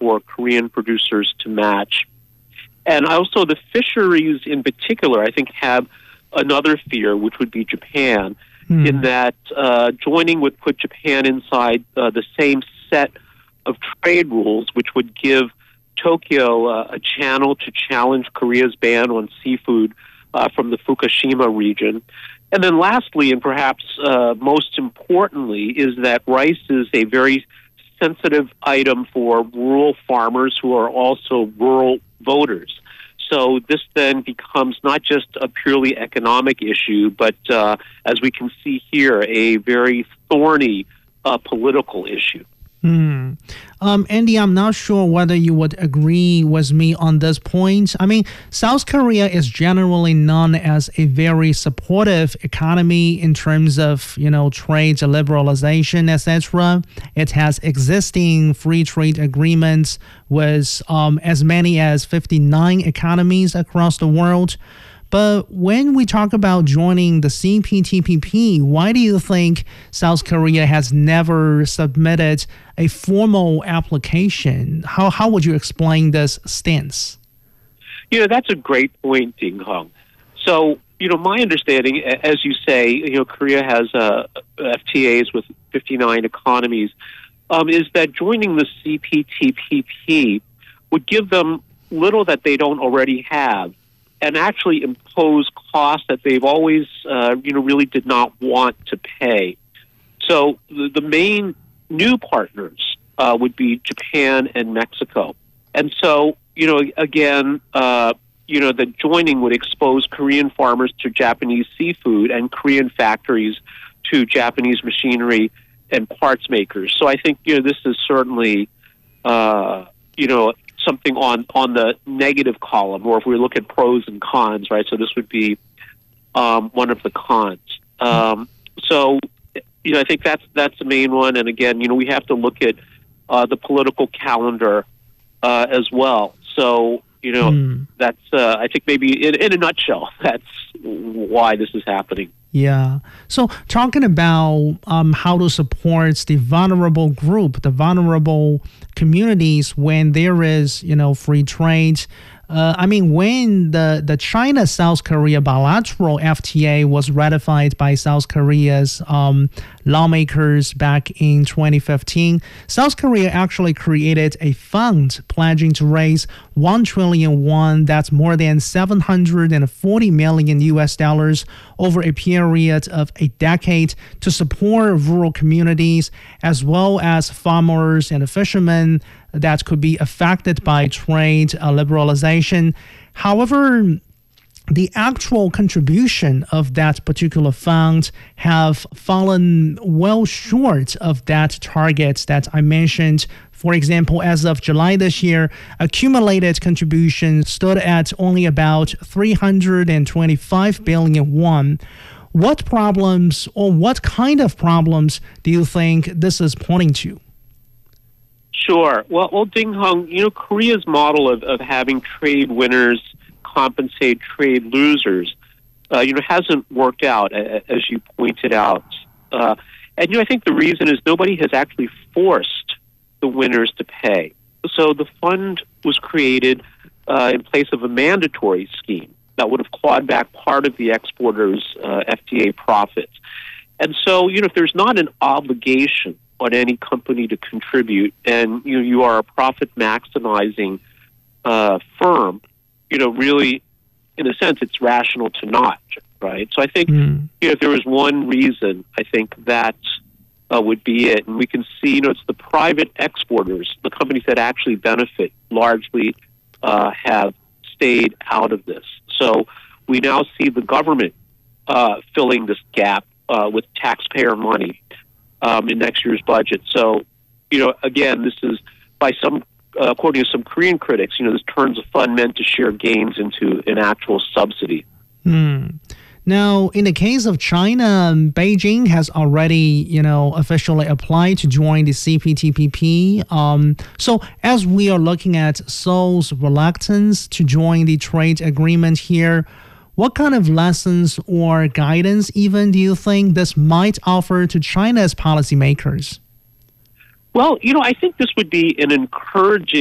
for Korean producers to match. And also the fisheries in particular, I think, have another fear, which would be Japan, in that joining would put Japan inside the same set of trade rules, which would give Tokyo a channel to challenge Korea's ban on seafood from the Fukushima region. And then lastly, and perhaps most importantly, is that rice is a very sensitive item for rural farmers who are also rural voters. So this then becomes not just a purely economic issue, but as we can see here, a very thorny political issue. Andy, I'm not sure whether you would agree with me on this point. I mean, South Korea is generally known as a very supportive economy in terms of, trade liberalization, etc. It has existing free trade agreements with as many as 59 economies across the world. But when we talk about joining the CPTPP, why do you think South Korea has never submitted a formal application? How would you explain this stance? That's a great point, Ding Hong. So, my understanding, as you say, Korea has FTAs with 59 economies, is that joining the CPTPP would give them little that they don't already have, and actually impose costs that they've always, really did not want to pay. So the main new partners would be Japan and Mexico. And so, again, the joining would expose Korean farmers to Japanese seafood and Korean factories to Japanese machinery and parts makers. So I think, this is certainly, something on the negative column, or if we look at pros and cons, right? So this would be one of the cons. So, I think that's the main one. And again, we have to look at the political calendar as well. So, that's I think maybe in a nutshell, that's why this is happening. Yeah. So talking about how to support the vulnerable group, the vulnerable communities when there is, free trade. When the China-South Korea bilateral FTA was ratified by South Korea's lawmakers back in 2015, South Korea actually created a fund pledging to raise 1 trillion won, that's more than $740 million US dollars, over a period of a decade to support rural communities as well as farmers and fishermen that could be affected by trade liberalization. However, the actual contribution of that particular fund have fallen well short of that target that I mentioned. For example, as of July this year, accumulated contribution stood at only about 325 billion won. What problems, or what kind of problems, do you think this is pointing to? Sure. Well, Ding Hong, Korea's model of having trade winners compensate trade losers, hasn't worked out, as you pointed out. And, I think the reason is nobody has actually forced the winners to pay. So the fund was created in place of a mandatory scheme that would have clawed back part of the exporters' FTA profits. And so, if there's not an obligation on any company to contribute, and you are a profit-maximizing firm, really, in a sense, it's rational to not, right? So I think if there was one reason, I think that would be it. And we can see, it's the private exporters, the companies that actually benefit, largely have stayed out of this. So we now see the government filling this gap with taxpayer money in next year's budget. So, again, this is according to some Korean critics, this turns a fund meant to share gains into an actual subsidy. Now, in the case of China, Beijing has already, officially applied to join the CPTPP. So as we are looking at Seoul's reluctance to join the trade agreement here, what kind of lessons or guidance even do you think this might offer to China's policymakers? Well, I think this would be an encouraging